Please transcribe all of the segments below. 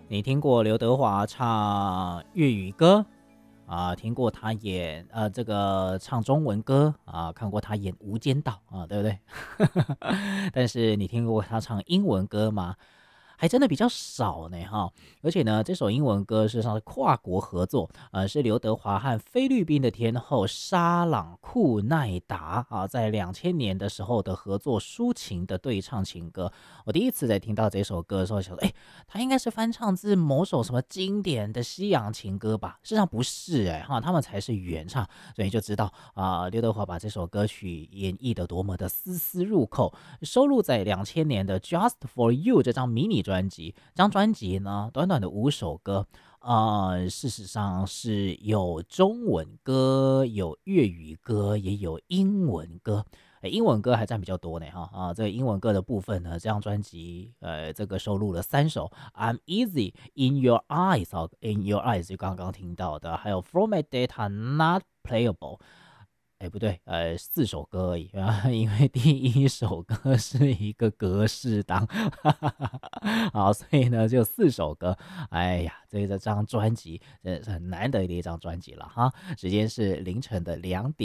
你听过刘德华唱粤语歌啊？听过他演这个唱中文歌啊？看过他演《无间道》啊，对不对？但是你听过他唱英文歌吗？还真的比较少呢哈，而且呢，这首英文歌事实上是跨国合作，是刘德华和菲律宾的天后沙朗库奈达啊，在2000年的时候的合作抒情的对唱情歌。我第一次在听到这首歌的时候，想说，他应该是翻唱自某首什么经典的西洋情歌吧？事实上不是哈，他们才是原唱，所以就知道刘德华把这首歌曲演绎的多么的丝丝入扣，收录在2000年的《Just for You》这张迷你专辑。这张专辑呢，短短的5首歌，事实上是有中文歌、有粤语歌，也有英文歌。英文歌还占比较多呢哈这个英文歌的部分呢，这张专辑这个收录了3首，I'm Easy in Your Eyes，In Your Eyes 就刚刚听到的，还有 Format Data Not Playable。不对，4首歌而已因为第一首歌是一个格式档好，所以呢就4首歌。哎呀，这张专辑真的是很难得的一张专辑了哈。时间是凌晨的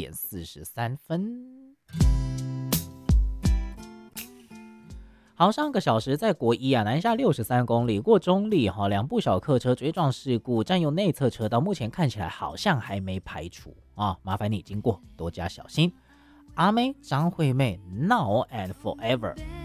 2:43。好，上个小时在国一南下63公里过中立2部小客车追撞事故占用内侧车道，目前看起来好像还没排除麻烦你经过多加小心。阿妹张惠妹 Now and Forever。